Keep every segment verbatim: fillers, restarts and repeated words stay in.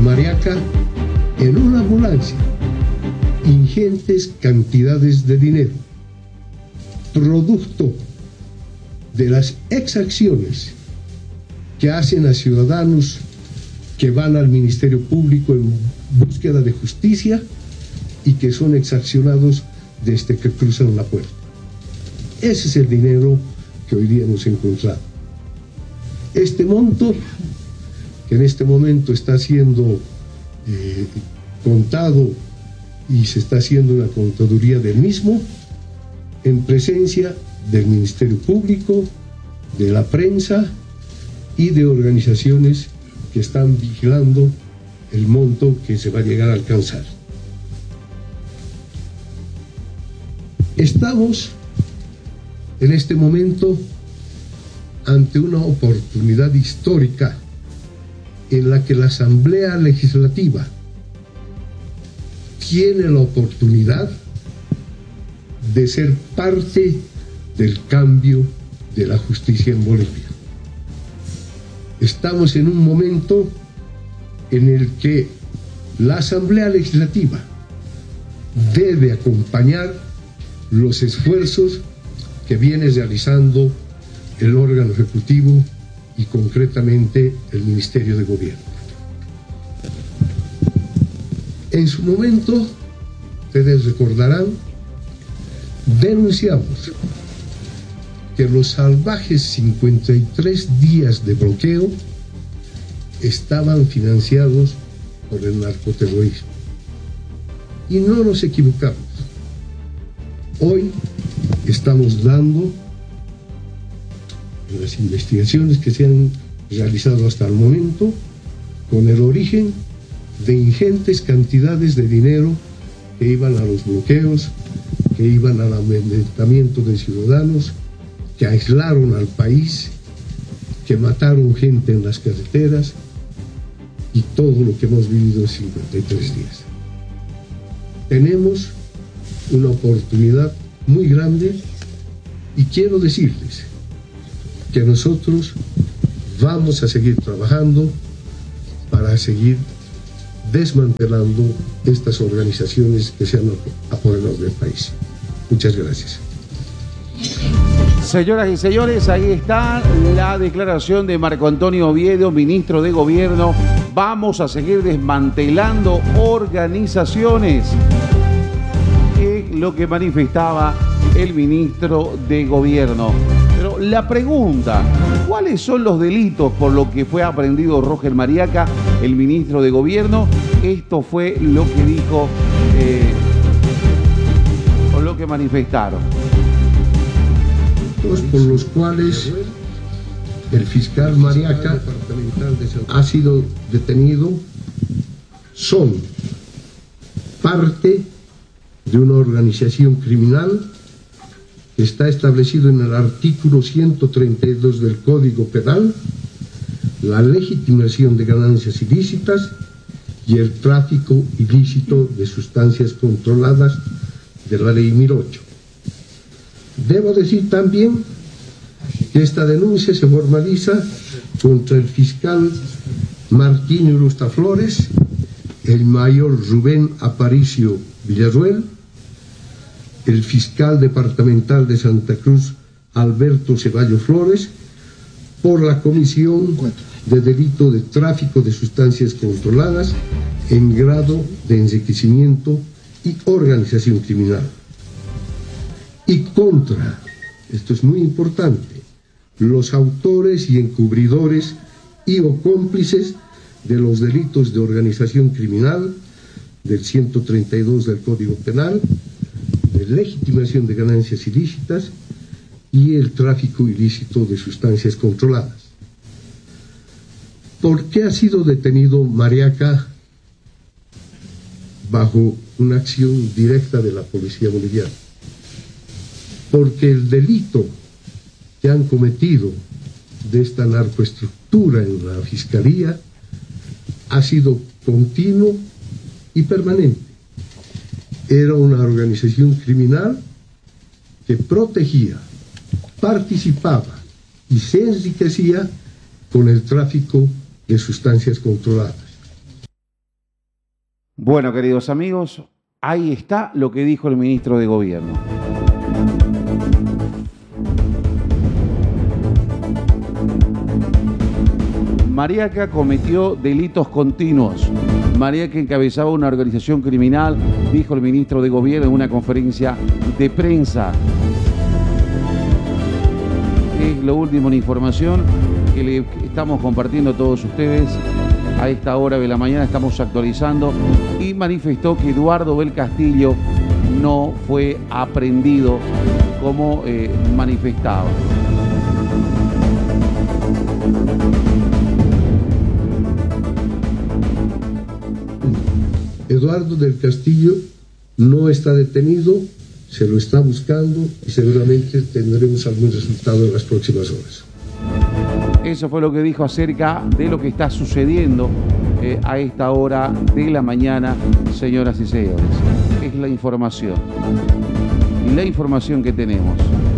Mariaca en una ambulancia ingentes cantidades de dinero, producto de las exacciones que hacen a ciudadanos que van al Ministerio Público en búsqueda de justicia y que son exaccionados desde que cruzan la puerta. Ese es el dinero que hoy día hemos encontrado. Este monto, que en este momento está siendo eh, contado y se está haciendo una contaduría del mismo, en presencia del Ministerio Público, de la prensa y de organizaciones que están vigilando el monto que se va a llegar a alcanzar. Estamos en este momento ante una oportunidad histórica en la que la Asamblea Legislativa tiene la oportunidad de ser parte del cambio de la justicia en Bolivia. Estamos en un momento en el que la Asamblea Legislativa debe acompañar los esfuerzos que viene realizando el órgano ejecutivo y concretamente el Ministerio de Gobierno. En su momento, ustedes recordarán, denunciamos que los salvajes cincuenta y tres días de bloqueo estaban financiados por el narcoterrorismo. Y no nos equivocamos. Hoy estamos dando, en las investigaciones que se han realizado hasta el momento, con el origen de ingentes cantidades de dinero que iban a los bloqueos, que iban al amedrentamiento de ciudadanos, que aislaron al país, que mataron gente en las carreteras y todo lo que hemos vivido en cincuenta y tres días. Tenemos una oportunidad muy grande y quiero decirles que nosotros vamos a seguir trabajando para seguir desmantelando estas organizaciones que se han apoderado del país. Muchas gracias. Señoras y señores, ahí está la declaración de Marco Antonio Oviedo, ministro de Gobierno. Vamos a seguir desmantelando organizaciones. Es lo que manifestaba el ministro de Gobierno. Pero la pregunta, ¿cuáles son los delitos por los que fue aprehendido Roger Mariaca, el ministro de Gobierno? Esto fue lo que dijo, eh, o lo que manifestaron. Por los cuales el fiscal Mariaca ha sido detenido son parte de una organización criminal que está establecido en el artículo ciento treinta y dos del Código Penal, la legitimación de ganancias ilícitas y el tráfico ilícito de sustancias controladas de la Ley mil ocho. Debo decir también que esta denuncia se formaliza contra el fiscal Martín Irusta Flores, el mayor Rubén Aparicio Villarruel, el fiscal departamental de Santa Cruz Alberto Ceballos Flores, por la comisión de delito de tráfico de sustancias controladas en grado de enriquecimiento y organización criminal. Y contra, esto es muy importante, los autores y encubridores y o cómplices de los delitos de organización criminal del ciento treinta y dos del Código Penal, de legitimación de ganancias ilícitas y el tráfico ilícito de sustancias controladas. ¿Por qué ha sido detenido Mariaca bajo una acción directa de la policía boliviana? Porque el delito que han cometido de esta narcoestructura en la Fiscalía ha sido continuo y permanente. Era una organización criminal que protegía, participaba y se enriquecía con el tráfico de sustancias controladas. Bueno, queridos amigos, ahí está lo que dijo el ministro de Gobierno. Mariaca cometió delitos continuos. Mariaca encabezaba una organización criminal, dijo el ministro de Gobierno en una conferencia de prensa. Es lo último en información que le estamos compartiendo a todos ustedes. A esta hora de la mañana estamos actualizando y manifestó que Eduardo del Castillo no fue aprehendido como eh, manifestaba. Eduardo del Castillo no está detenido, se lo está buscando y seguramente tendremos algún resultado en las próximas horas. Eso fue lo que dijo acerca de lo que está sucediendo eh, a esta hora de la mañana, señoras y señores. Es la información. Y la información que tenemos.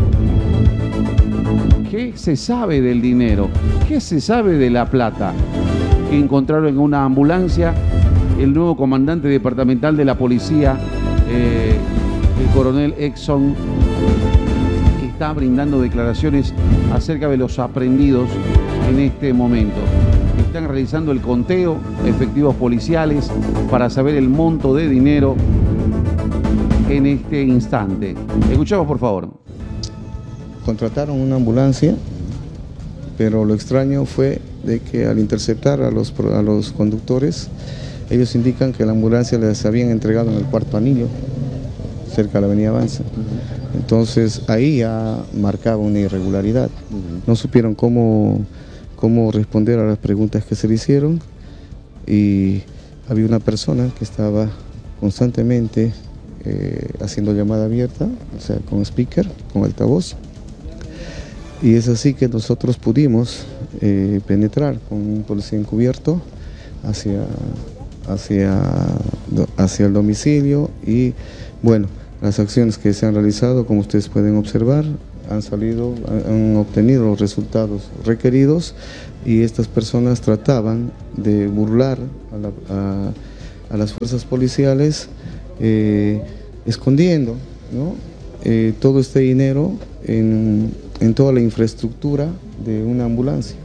¿Qué se sabe del dinero? ¿Qué se sabe de la plata que encontraron en una ambulancia el nuevo comandante departamental de la policía, eh, el coronel Exxon, está brindando declaraciones acerca de los aprehendidos en este momento? Están realizando el conteo de efectivos policiales para saber el monto de dinero en este instante. Escuchamos, por favor. Contrataron una ambulancia, pero lo extraño fue de que al interceptar a los, a los conductores, ellos indican que la ambulancia les habían entregado en el cuarto anillo, cerca de la avenida Avanza. Entonces ahí ya marcaba una irregularidad. No supieron cómo, cómo responder a las preguntas que se le hicieron y había una persona que estaba constantemente eh, haciendo llamada abierta, o sea, con speaker, con altavoz. Y es así que nosotros pudimos eh, penetrar con un policía encubierto hacia, hacia, hacia el domicilio y bueno, las acciones que se han realizado, como ustedes pueden observar, han salido, han obtenido los resultados requeridos y estas personas trataban de burlar a, la, a, a las fuerzas policiales eh, escondiendo, ¿no? eh, todo este dinero en, en toda la infraestructura de una ambulancia.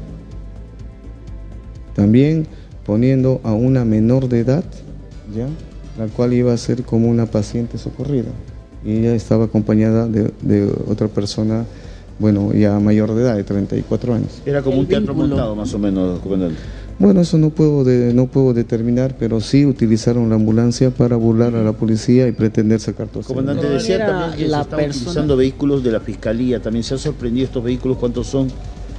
También poniendo a una menor de edad, ¿ya?, la cual iba a ser como una paciente socorrida. Y ella estaba acompañada de, de otra persona, bueno, ya mayor de edad, de treinta y cuatro años. Era como un teatro montado, más o menos, comandante. Bueno, eso no puedo, de, no puedo determinar, pero sí utilizaron la ambulancia para burlar a la policía y pretender sacar todo. Comandante, decía también que la se están persona... utilizando vehículos de la Fiscalía. ¿También se han sorprendido estos vehículos? ¿Cuántos son?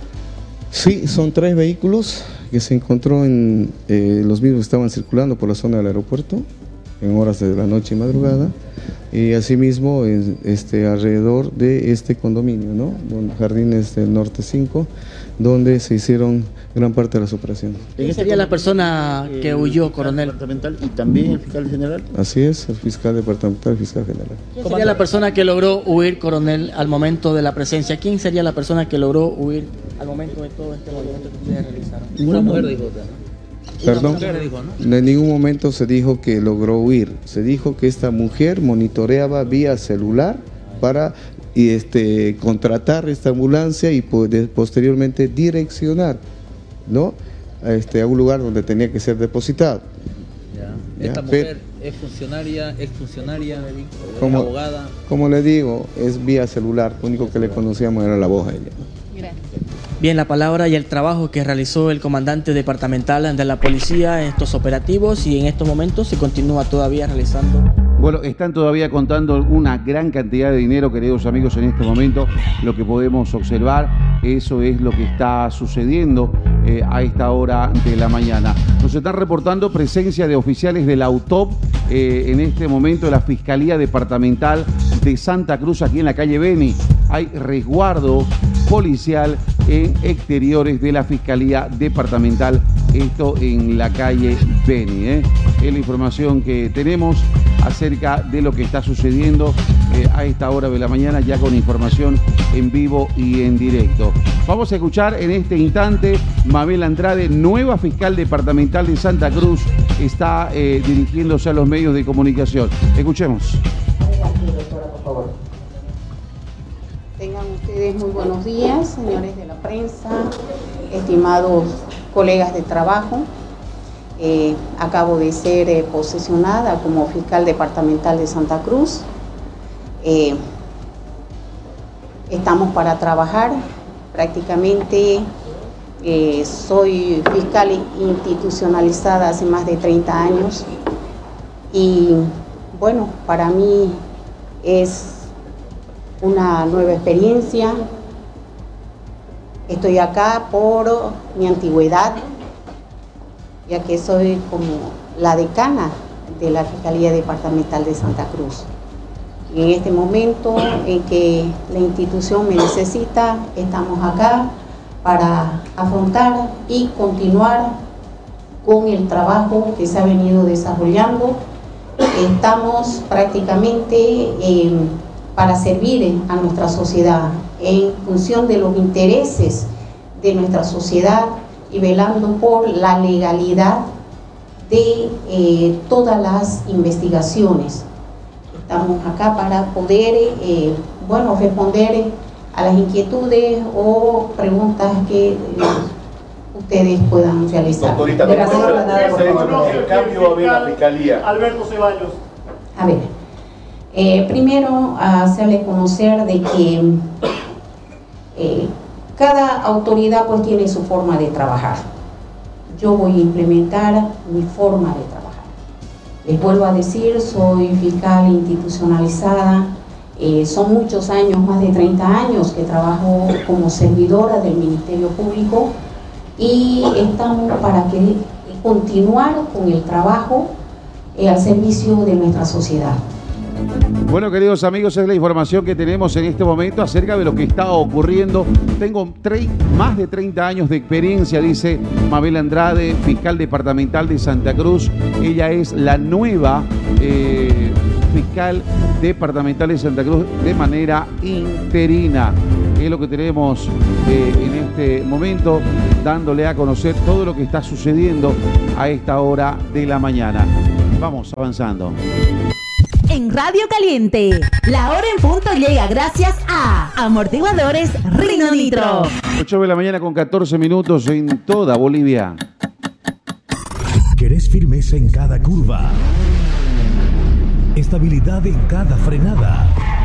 Sí, son tres vehículos que se encontró en, eh, los mismos estaban circulando por la zona del aeropuerto en horas de la noche y madrugada, y asimismo este, alrededor de este condominio, ¿no?, Jardines del Norte cinco, donde se hicieron gran parte de las operaciones. ¿Quién sería la persona que huyó, coronel? Departamental y también el fiscal general. Así es, el fiscal departamental, el fiscal general. ¿Quién sería la persona que logró huir, coronel, al momento de la presencia? ¿Quién sería la persona que logró huir al momento de todo este movimiento que ustedes realizaron? Una mujer dijo, Perdón, dijo, ¿no? En ningún momento se dijo que logró huir, se dijo que esta mujer monitoreaba vía celular para y este, contratar esta ambulancia y poder, posteriormente direccionar, ¿no?, a, este, a un lugar donde tenía que ser depositado. Ya. Esta Ya, mujer es funcionaria, ex funcionaria, como, abogada. Como le digo, es vía celular, lo único que le conocíamos era la voz a ella. Gracias. Bien, la palabra y el trabajo que realizó el comandante departamental de la policía en estos operativos, y en estos momentos se continúa todavía realizando. Bueno, están todavía contando una gran cantidad de dinero, queridos amigos, en este momento. Lo que podemos observar, eso es lo que está sucediendo eh, a esta hora de la mañana. Nos están reportando presencia de oficiales de la UTOP eh, en este momento de la Fiscalía Departamental de Santa Cruz, aquí en la calle Beni. Hay resguardo policial en exteriores de la Fiscalía Departamental, esto en la calle Beni. ¿eh? Es la información que tenemos acerca de lo que está sucediendo eh, a esta hora de la mañana, ya con información en vivo y en directo. Vamos a escuchar en este instante Mabel Andrade, nueva fiscal departamental de Santa Cruz, está eh, dirigiéndose a los medios de comunicación. Escuchemos. Tengan ustedes muy buenos días, señores de la prensa, estimados colegas de trabajo. Eh, acabo de ser eh, posesionada como fiscal departamental de Santa Cruz. Eh, estamos para trabajar. Prácticamente eh, soy fiscal institucionalizada hace más de treinta años y bueno, para mí es una nueva experiencia. Estoy acá por mi antigüedad, ya que soy como la decana de la Fiscalía Departamental de Santa Cruz. Y en este momento en que la institución me necesita, estamos acá para afrontar y continuar con el trabajo que se ha venido desarrollando. Estamos prácticamente eh, para servir a nuestra sociedad en función de los intereses de nuestra sociedad y velando por la legalidad de eh, todas las investigaciones. Estamos acá para poder, eh, bueno, responder a las inquietudes o preguntas que eh, ustedes puedan realizar. Doctorita, De la ¿cómo palabra, nada, se por ha hecho favor. el cambio a ver la fiscalía? Alberto Ceballos. A ver, eh, primero hacerle conocer de que eh, cada autoridad pues tiene su forma de trabajar. Yo voy a implementar mi forma de trabajar. Les vuelvo a decir, soy fiscal institucionalizada, eh, son muchos años, más de treinta años que trabajo como servidora del Ministerio Público y estamos para que, continuar con el trabajo eh, al servicio de nuestra sociedad. Bueno, queridos amigos, es la información que tenemos en este momento acerca de lo que está ocurriendo. Tengo más de treinta años de experiencia, dice Mabel Andrade, fiscal departamental de Santa Cruz. Ella es la nueva eh, fiscal departamental de Santa Cruz de manera interina. Es lo que tenemos eh, en este momento, dándole a conocer todo lo que está sucediendo a esta hora de la mañana. Vamos avanzando. En Radio Caliente, la hora en punto llega gracias a Amortiguadores Rino Nitro. ocho de la mañana con catorce minutos en toda Bolivia. ¿Querés firmeza en cada curva? Estabilidad en cada frenada.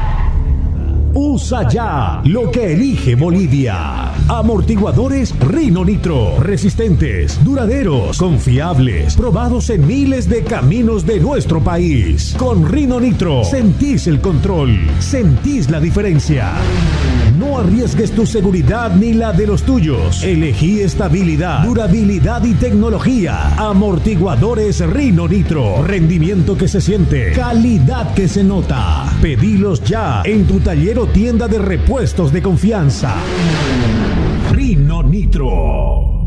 Usa ya lo que elige Bolivia. Amortiguadores Rino Nitro. Resistentes, duraderos, confiables, probados en miles de caminos de nuestro país. Con Rino Nitro sentís el control, sentís la diferencia. No arriesgues tu seguridad ni la de los tuyos. Elegí estabilidad, durabilidad y tecnología. Amortiguadores Rino Nitro. Rendimiento que se siente, calidad que se nota. Pedilos ya en tu taller o tienda de repuestos de confianza. Rino Nitro.